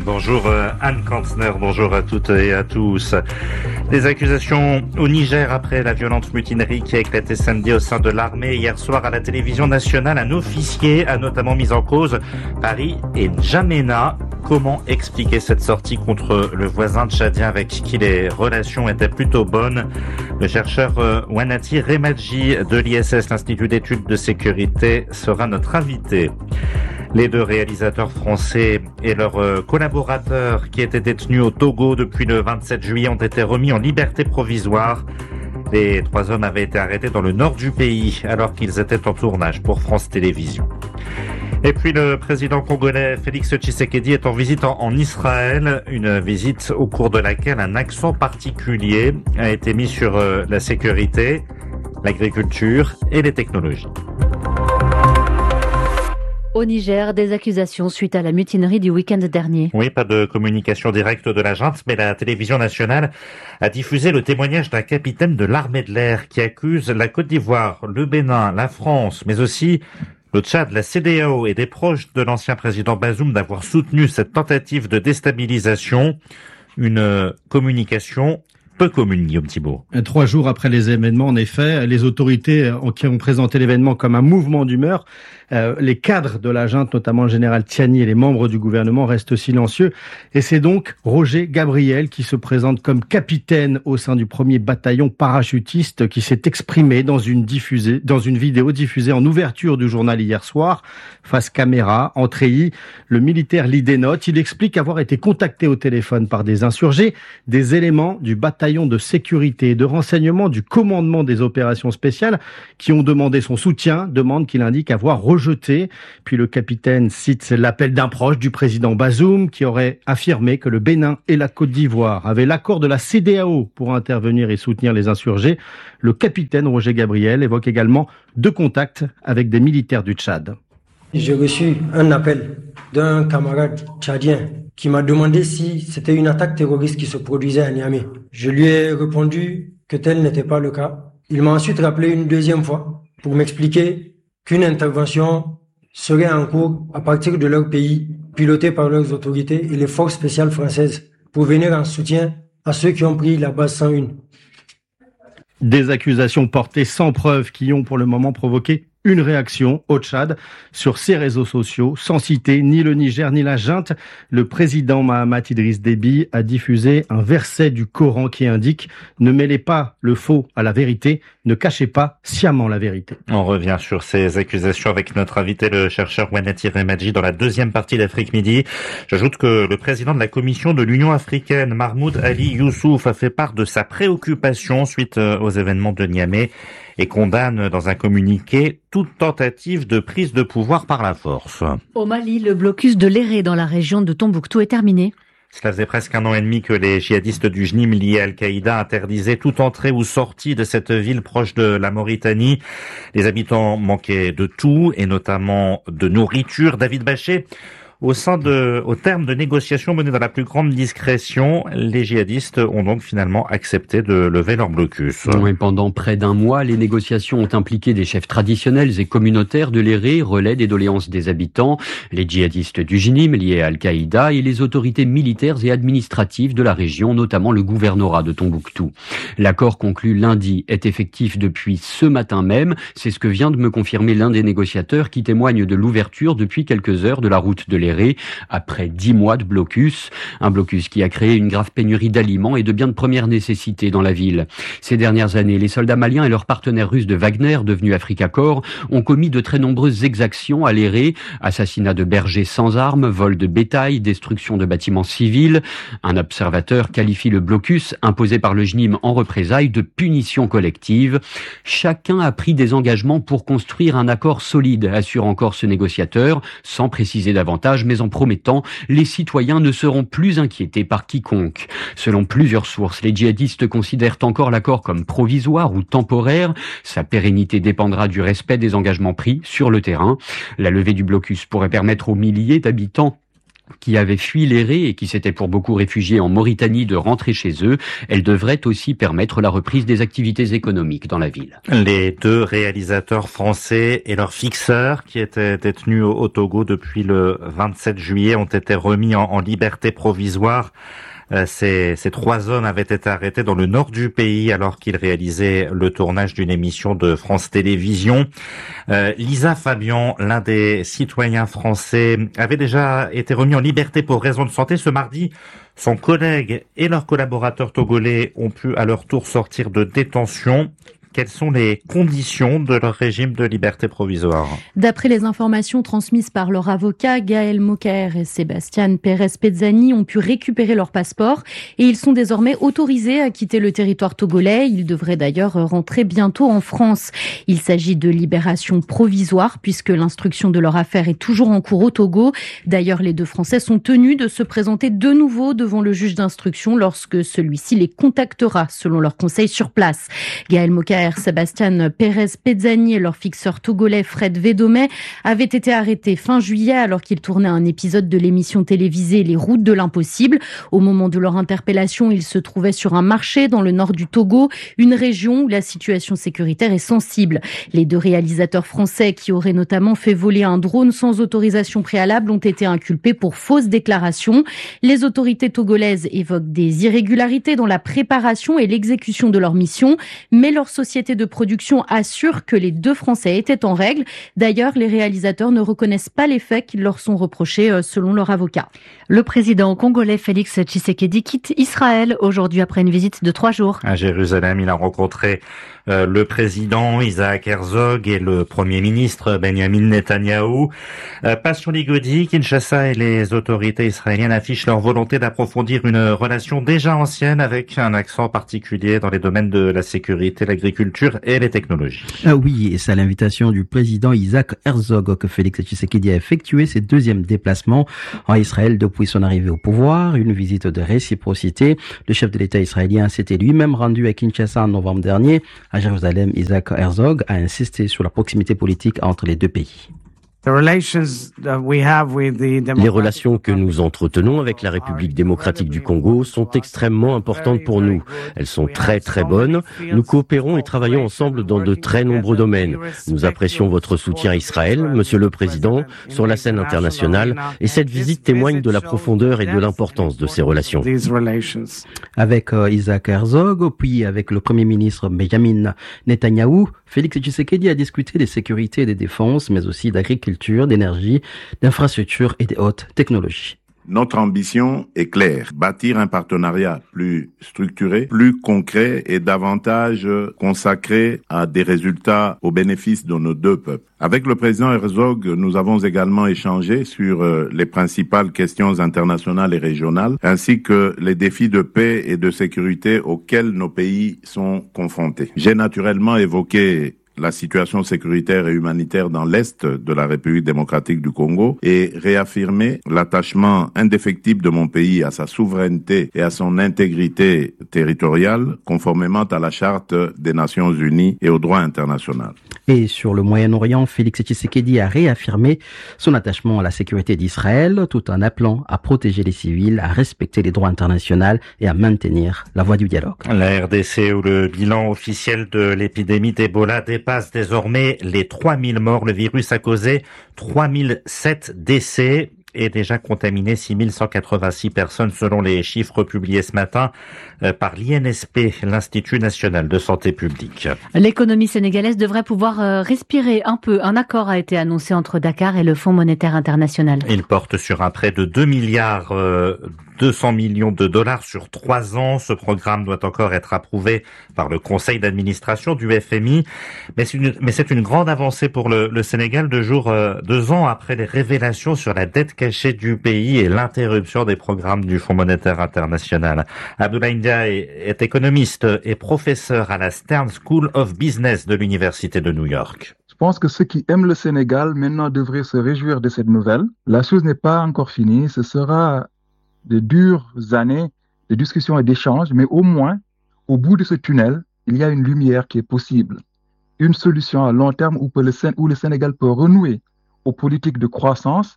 Bonjour Anne Kantner, bonjour à toutes et à tous. Des accusations au Niger après la violente mutinerie qui a éclaté samedi au sein de l'armée. Hier soir à la télévision nationale, un officier a notamment mis en cause Paris et N'Djamena. Comment expliquer cette sortie contre le voisin tchadien avec qui les relations étaient plutôt bonnes? Le chercheur Wanati Remadji de l'ISS, l'Institut d'études de sécurité, sera notre invité. Les deux réalisateurs français et leurs collaborateurs qui étaient détenus au Togo depuis le 27 juillet ont été remis en liberté provisoire. Les 3 hommes avaient été arrêtés dans le nord du pays alors qu'ils étaient en tournage pour France Télévisions. Et puis le président congolais Félix Tshisekedi est en visite en Israël, une visite au cours de laquelle un accent particulier a été mis sur la sécurité, l'agriculture et les technologies. Au Niger, des accusations suite à la mutinerie du week-end dernier. Oui, pas de communication directe de la junte, mais la télévision nationale a diffusé le témoignage d'un capitaine de l'armée de l'air qui accuse la Côte d'Ivoire, le Bénin, la France, mais aussi le Tchad, la CEDEAO et des proches de l'ancien président Bazoum d'avoir soutenu cette tentative de déstabilisation. Une communication peu commune, Guillaume Thibault. 3 jours après les événements, en effet, les autorités qui ont présenté l'événement comme un mouvement d'humeur, les cadres de la junte, notamment le général Tiani et les membres du gouvernement, restent silencieux. Et c'est donc Roger Gabriel qui se présente comme capitaine au sein du 1er bataillon parachutiste qui s'est exprimé dans une vidéo diffusée en ouverture du journal hier soir. Face caméra, en treillis, le militaire lit des notes. Il explique avoir été contacté au téléphone par des insurgés, des éléments du bataillon de sécurité et de renseignement du commandement des opérations spéciales qui ont demandé son soutien, demande qu'il indique avoir rejeté. Puis le capitaine cite l'appel d'un proche du président Bazoum qui aurait affirmé que le Bénin et la Côte d'Ivoire avaient l'accord de la CEDEAO pour intervenir et soutenir les insurgés. Le capitaine Roger Gabriel évoque également 2 contacts avec des militaires du Tchad. J'ai reçu un appel d'un camarade tchadien qui m'a demandé si c'était une attaque terroriste qui se produisait à Niamey. Je lui ai répondu que tel n'était pas le cas. Il m'a ensuite rappelé une 2e fois pour m'expliquer qu'une intervention serait en cours à partir de leur pays, pilotée par leurs autorités et les forces spéciales françaises, pour venir en soutien à ceux qui ont pris la base 101. Des accusations portées sans preuve qui ont pour le moment provoqué une réaction au Tchad sur ses réseaux sociaux, sans citer ni le Niger ni la junte. Le président Mahamat Idriss Déby a diffusé un verset du Coran qui indique « Ne mêlez pas le faux à la vérité, ne cachez pas sciemment la vérité ». On revient sur ces accusations avec notre invité, le chercheur Wanati Remadji, dans la 2e partie d'Afrique Midi. J'ajoute que le président de la Commission de l'Union africaine, Mahmoud Ali Youssouf, a fait part de sa préoccupation suite aux événements de Niamey et condamne dans un communiqué toute tentative de prise de pouvoir par la force. Au Mali, le blocus de l'Éré dans la région de Tombouctou est terminé. Cela faisait presque 1 an et demi que les djihadistes du JNIM liés à Al-Qaïda interdisaient toute entrée ou sortie de cette ville proche de la Mauritanie. Les habitants manquaient de tout, et notamment de nourriture. David Bachet, au terme de négociations menées dans la plus grande discrétion, les djihadistes ont donc finalement accepté de lever leur blocus. Oui, pendant près d'1 mois, les négociations ont impliqué des chefs traditionnels et communautaires de l'Éré, relais des doléances des habitants, les djihadistes du JNIM liés à Al-Qaïda et les autorités militaires et administratives de la région, notamment le gouvernorat de Tombouctou. L'accord conclu lundi est effectif depuis ce matin même. C'est ce que vient de me confirmer l'un des négociateurs qui témoigne de l'ouverture depuis quelques heures de la route de l'Éré après 10 mois de blocus. Un blocus qui a créé une grave pénurie d'aliments et de biens de première nécessité dans la ville. Ces dernières années, les soldats maliens et leurs partenaires russes de Wagner, devenus Africa Corps, ont commis de très nombreuses exactions à l'Éré, assassinats de bergers sans armes, vol de bétail, destruction de bâtiments civils. Un observateur qualifie le blocus imposé par le JNIM en représailles de punition collective. Chacun a pris des engagements pour construire un accord solide, assure encore ce négociateur, sans préciser davantage, mais en promettant les citoyens ne seront plus inquiétés par quiconque. Selon plusieurs sources, les djihadistes considèrent encore l'accord comme provisoire ou temporaire. Sa pérennité dépendra du respect des engagements pris sur le terrain. La levée du blocus pourrait permettre aux milliers d'habitants qui avaient fui l'éré et qui s'étaient pour beaucoup réfugiés en Mauritanie de rentrer chez eux. Elle devrait aussi permettre la reprise des activités économiques dans la ville. Les 2 réalisateurs français et leurs fixeurs qui étaient détenus au Togo depuis le 27 juillet ont été remis en liberté provisoire. Ces 3 hommes avaient été arrêtés dans le nord du pays alors qu'ils réalisaient le tournage d'une émission de France Télévisions. Lisa Fabian, l'un des citoyens français, avait déjà été remis en liberté pour raison de santé. Ce mardi, son collègue et leurs collaborateurs togolais ont pu à leur tour sortir de détention. Quelles sont les conditions de leur régime de liberté provisoire? D'après les informations transmises par leur avocat, Gaël Mokaer et Sébastien Pérez-Pezzani ont pu récupérer leur passeport et ils sont désormais autorisés à quitter le territoire togolais. Ils devraient d'ailleurs rentrer bientôt en France. Il s'agit de libération provisoire puisque l'instruction de leur affaire est toujours en cours au Togo. D'ailleurs, les 2 Français sont tenus de se présenter de nouveau devant le juge d'instruction lorsque celui-ci les contactera selon leurs conseils sur place. Gaël Mokaer, Sébastien Pérez-Pezzani et leur fixeur togolais Fred Védomé avaient été arrêtés fin juillet alors qu'ils tournaient un épisode de l'émission télévisée Les Routes de l'Impossible. Au moment de leur interpellation, ils se trouvaient sur un marché dans le nord du Togo, une région où la situation sécuritaire est sensible. Les 2 réalisateurs français qui auraient notamment fait voler un drone sans autorisation préalable ont été inculpés pour fausses déclarations. Les autorités togolaises évoquent des irrégularités dans la préparation et l'exécution de leur mission, mais leur société de production assure que les 2 Français étaient en règle. D'ailleurs, les réalisateurs ne reconnaissent pas les faits qui leur sont reprochés selon leur avocat. Le président congolais Félix Tshisekedi quitte Israël aujourd'hui après une visite de 3 jours. À Jérusalem, il a rencontré le président Isaac Herzog et le premier ministre Benjamin Netanyahou. Passion Ligodi, Kinshasa et les autorités israéliennes affichent leur volonté d'approfondir une relation déjà ancienne avec un accent particulier dans les domaines de la sécurité, l'agriculture et les technologies. Oui, et c'est à l'invitation du président Isaac Herzog que Félix Tshisekedi a effectué ses 2e déplacements en Israël depuis son arrivée au pouvoir, une visite de réciprocité. Le chef de l'État israélien s'était lui-même rendu à Kinshasa en novembre dernier. À Jérusalem, Isaac Herzog a insisté sur la proximité politique entre les 2 pays. Les relations que nous entretenons avec la République démocratique du Congo sont extrêmement importantes pour nous. Elles sont très très bonnes. Nous coopérons et travaillons ensemble dans de très nombreux domaines. Nous apprécions votre soutien à Israël, Monsieur le Président, sur la scène internationale, et cette visite témoigne de la profondeur et de l'importance de ces relations. Avec Isaac Herzog, puis avec le Premier ministre Benjamin Netanyahou, Félix Tshisekedi a discuté des sécurités et des défenses, mais aussi d'agriculture, d'énergie, d'infrastructures et des hautes technologies. Notre ambition est claire, bâtir un partenariat plus structuré, plus concret et davantage consacré à des résultats au bénéfice de nos 2 peuples. Avec le président Herzog, nous avons également échangé sur les principales questions internationales et régionales, ainsi que les défis de paix et de sécurité auxquels nos pays sont confrontés. J'ai naturellement évoqué la situation sécuritaire et humanitaire dans l'Est de la République démocratique du Congo et réaffirmer l'attachement indéfectible de mon pays à sa souveraineté et à son intégrité territoriale, conformément à la Charte des Nations Unies et au droit international. Et sur le Moyen-Orient, Félix Tshisekedi a réaffirmé son attachement à la sécurité d'Israël, tout en appelant à protéger les civils, à respecter les droits internationaux et à maintenir la voie du dialogue. La RDC, où le bilan officiel de l'épidémie d'Ebola dépasse désormais les 3000 morts. Le virus a causé 3007 décès et déjà contaminé 6186 personnes selon les chiffres publiés ce matin par l'INSP, l'Institut national de santé publique. L'économie sénégalaise devrait pouvoir respirer un peu. Un accord a été annoncé entre Dakar et le Fonds monétaire international. Il porte sur un prêt de 2 milliards 200 millions de dollars sur 3 ans. Ce programme doit encore être approuvé par le conseil d'administration du FMI. Mais c'est une grande avancée pour le Sénégal 2 ans après les révélations sur la dette cachée du pays et l'interruption des programmes du Fonds monétaire international. Abdoulaye Ndiaye est économiste et professeur à la Stern School of Business de l'Université de New York. Je pense que ceux qui aiment le Sénégal maintenant devraient se réjouir de cette nouvelle. La chose n'est pas encore finie. Ce sera de dures années de discussions et d'échanges, mais au moins, au bout de ce tunnel, il y a une lumière qui est possible. Une solution à long terme où le Sénégal peut renouer aux politiques de croissance,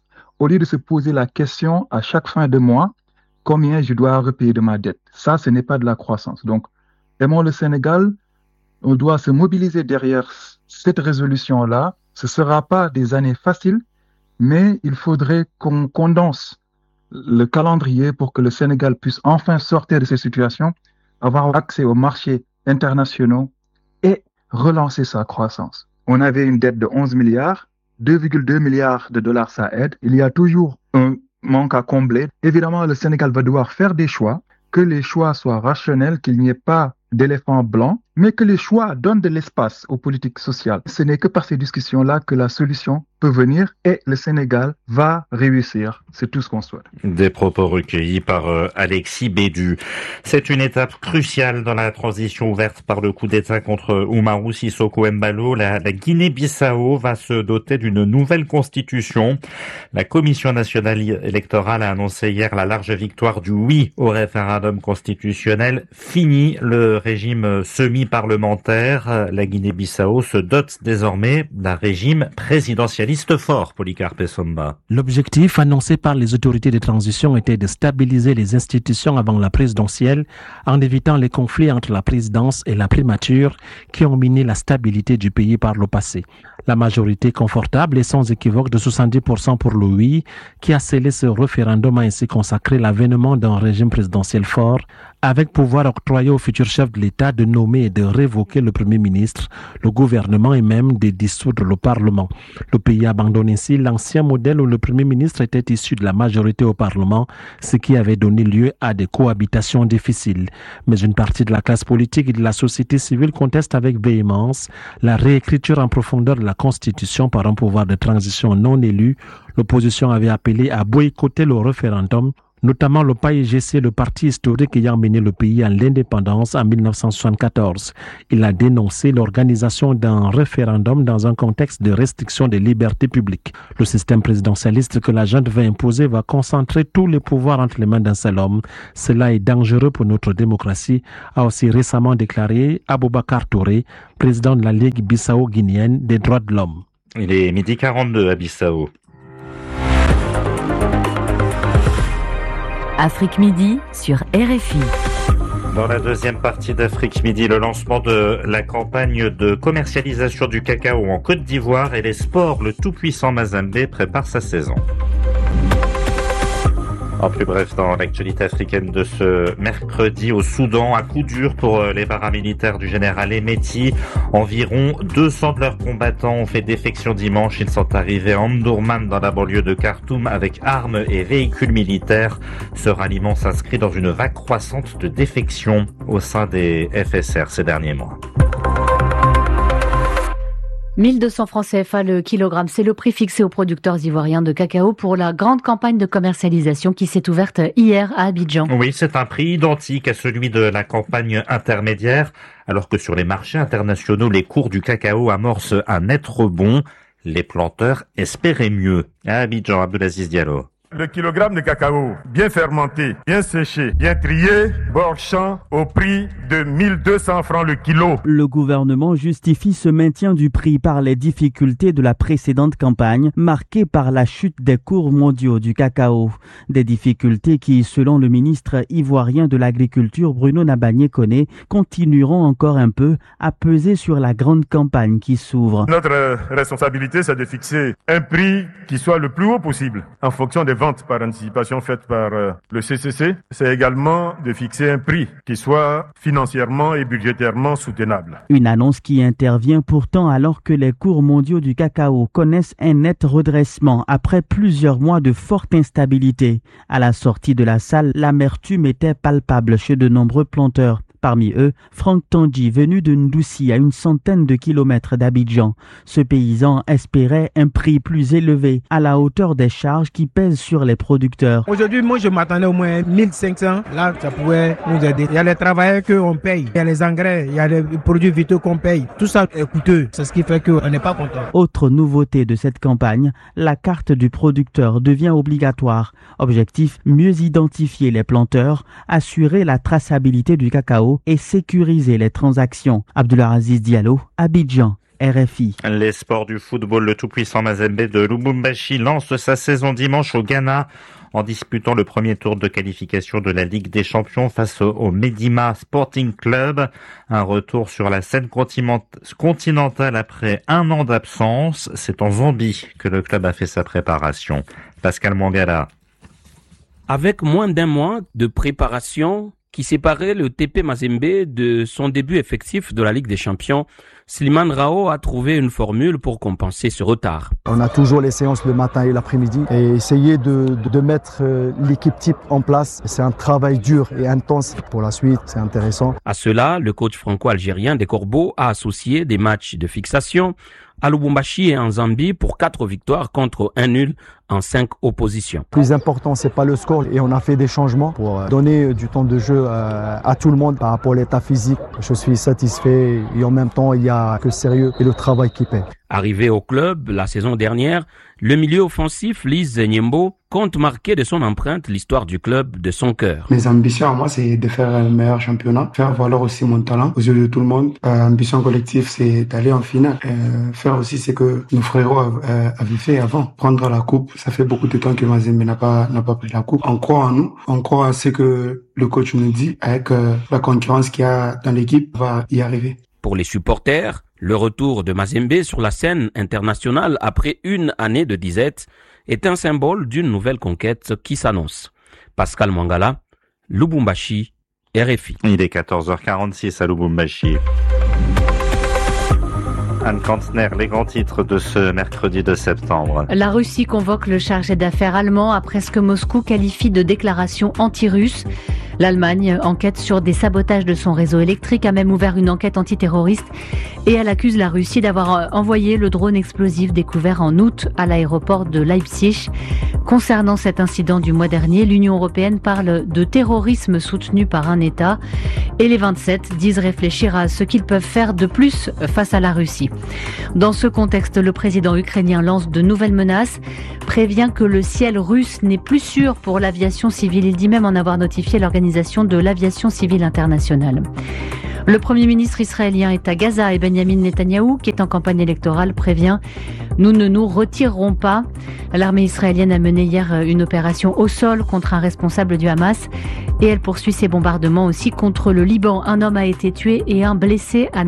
au lieu de se poser la question à chaque fin de mois, combien je dois repayer de ma dette. Ça, ce n'est pas de la croissance. Donc, aimons le Sénégal, on doit se mobiliser derrière cette résolution-là. Ce ne sera pas des années faciles, mais il faudrait qu'on condense le calendrier pour que le Sénégal puisse enfin sortir de ces situations, avoir accès aux marchés internationaux et relancer sa croissance. On avait une dette de 11 milliards, 2,2 milliards de dollars, ça aide. Il y a toujours un manque à combler. Évidemment, le Sénégal va devoir faire des choix, que les choix soient rationnels, qu'il n'y ait pas d'éléphant blanc, mais que les choix donnent de l'espace aux politiques sociales. Ce n'est que par ces discussions-là que la solution peut venir et le Sénégal va réussir. C'est tout ce qu'on souhaite. Des propos recueillis par Alexis Bédu. C'est une étape cruciale dans la transition ouverte par le coup d'État contre Umaru Sissoko Embalo. La Guinée-Bissau va se doter d'une nouvelle constitution. La Commission nationale électorale a annoncé hier la large victoire du oui au référendum constitutionnel. Fini le régime semi-parlementaire. La Guinée-Bissau se dote désormais d'un régime présidentialiste fort, Polycarpe Somba. L'objectif annoncé par les autorités de transition était de stabiliser les institutions avant la présidentielle en évitant les conflits entre la présidence et la primature qui ont miné la stabilité du pays par le passé. La majorité confortable et sans équivoque de 70% pour le oui, qui a scellé ce référendum, a ainsi consacré l'avènement d'un régime présidentiel fort, avec pouvoir octroyé au futur chef de l'État de nommer et de révoquer le Premier ministre, le gouvernement et même de dissoudre le Parlement. Le pays abandonne ainsi l'ancien modèle où le Premier ministre était issu de la majorité au Parlement, ce qui avait donné lieu à des cohabitations difficiles. Mais une partie de la classe politique et de la société civile conteste avec véhémence la réécriture en profondeur de la Constitution par un pouvoir de transition non élu. L'opposition avait appelé à boycotter le référendum, notamment le PAIGC, le parti historique ayant mené le pays à l'indépendance en 1974. Il a dénoncé l'organisation d'un référendum dans un contexte de restriction des libertés publiques. Le système présidentialiste que la junte veut imposer va concentrer tous les pouvoirs entre les mains d'un seul homme. Cela est dangereux pour notre démocratie, a aussi récemment déclaré Aboubacar Touré, président de la Ligue bissau-guinéenne des droits de l'homme. Il est 12h42 à Bissau. Afrique Midi sur RFI. Dans la deuxième partie d'Afrique Midi, le lancement de la campagne de commercialisation du cacao en Côte d'Ivoire et les sports, le tout-puissant Mazembe prépare sa saison. En plus bref, dans l'actualité africaine de ce mercredi, au Soudan, un coup dur pour les paramilitaires du général Hemeti. Environ 200 de leurs combattants ont fait défection dimanche. Ils sont arrivés à Omdurman, dans la banlieue de Khartoum, avec armes et véhicules militaires. Ce ralliement s'inscrit dans une vague croissante de défections au sein des FSR ces derniers mois. 1200 francs CFA le kilogramme, c'est le prix fixé aux producteurs ivoiriens de cacao pour la grande campagne de commercialisation qui s'est ouverte hier à Abidjan. Oui, c'est un prix identique à celui de la campagne intermédiaire, alors que sur les marchés internationaux, les cours du cacao amorcent un net rebond. Les planteurs espéraient mieux. À Abidjan, Abdelaziz Diallo. Le kilogramme de cacao, bien fermenté, bien séché, bien trié, bord champ, au prix de 1200 francs le kilo. Le gouvernement justifie ce maintien du prix par les difficultés de la précédente campagne, marquée par la chute des cours mondiaux du cacao. Des difficultés qui, selon le ministre ivoirien de l'Agriculture Bruno Nabagné-Koné, continueront encore un peu à peser sur la grande campagne qui s'ouvre. Notre responsabilité, c'est de fixer un prix qui soit le plus haut possible en fonction des ventes par anticipation faites par le CCC, c'est également de fixer un prix qui soit financièrement et budgétairement soutenable. Une annonce qui intervient pourtant alors que les cours mondiaux du cacao connaissent un net redressement après plusieurs mois de forte instabilité. À la sortie de la salle, l'amertume était palpable chez de nombreux planteurs. Parmi eux, Franck Tandji, venu de Ndoussi à une centaine de kilomètres d'Abidjan. Ce paysan espérait un prix plus élevé, à la hauteur des charges qui pèsent sur les producteurs. Aujourd'hui, moi, je m'attendais au moins 1500. Là, ça pouvait nous aider. Il y a les travailleurs qu'on paye, il y a les engrais, il y a les produits vitaux qu'on paye. Tout ça est coûteux. C'est ce qui fait qu'on n'est pas content. Autre nouveauté de cette campagne, la carte du producteur devient obligatoire. Objectif, mieux identifier les planteurs, assurer la traçabilité du cacao et sécuriser les transactions. Abdelaziz Diallo, Abidjan, RFI. Les sports du football, le tout-puissant Mazembe de Lubumbashi lance sa saison dimanche au Ghana en disputant le premier tour de qualification de la Ligue des Champions face au Medima Sporting Club. Un retour sur la scène continentale après un an d'absence. C'est en Zambie que le club a fait sa préparation. Pascal Mangala. Avec moins d'un mois de préparation qui séparait le TP Mazembe de son début effectif de la Ligue des Champions, Slimane Rao a trouvé une formule pour compenser ce retard. On a toujours les séances le matin et l'après-midi et essayer de mettre l'équipe type en place. C'est un travail dur et intense pour la suite, c'est intéressant. À cela, le coach franco-algérien des Corbeaux a associé des matchs de fixation à Lubumbashi et en Zambie pour 4 victoires contre 1 nul en 5 oppositions. Le plus important, c'est pas le score et on a fait des changements pour donner du temps de jeu à tout le monde par rapport à l'état physique. Je suis satisfait et en même temps, il y a que le sérieux et le travail qui paie. Arrivé au club la saison dernière, le milieu offensif Lise Nyembo compte marquer de son empreinte l'histoire du club de son cœur. Mes ambitions à moi, c'est de faire un meilleur championnat, faire valoir aussi mon talent aux yeux de tout le monde. Ambition collective, c'est d'aller en finale. Faire aussi ce que nos frérots avaient fait avant, prendre la coupe. Ça fait beaucoup de temps que Mazembe n'a pas pris la coupe. On croit en nous, on croit à ce que le coach nous dit. Avec la concurrence qu'il y a dans l'équipe, on va y arriver. Pour les supporters, le retour de Mazembe sur la scène internationale après une année de disette est un symbole d'une nouvelle conquête qui s'annonce. Pascal Mangala, Lubumbashi, RFI. Il est 14h46 à Lubumbashi. Anne Kantner, les grands titres de ce mercredi 2 septembre. La Russie convoque le chargé d'affaires allemand après ce que Moscou qualifie de déclaration anti-russe. L'Allemagne enquête sur des sabotages de son réseau électrique, a même ouvert une enquête antiterroriste et elle accuse la Russie d'avoir envoyé le drone explosif découvert en août à l'aéroport de Leipzig. Concernant cet incident du mois dernier, l'Union européenne parle de terrorisme soutenu par un État et les 27 disent réfléchir à ce qu'ils peuvent faire de plus face à la Russie. Dans ce contexte, le président ukrainien lance de nouvelles menaces, prévient que le ciel russe n'est plus sûr pour l'aviation civile. Il dit même en avoir notifié l'Organisation de l'aviation civile internationale. Le Premier ministre israélien est à Gaza et Benjamin Netanyahou, qui est en campagne électorale, prévient « Nous ne nous retirerons pas ». L'armée israélienne a mené hier une opération au sol contre un responsable du Hamas et elle poursuit ses bombardements aussi contre le Liban. Un homme a été tué et un blessé à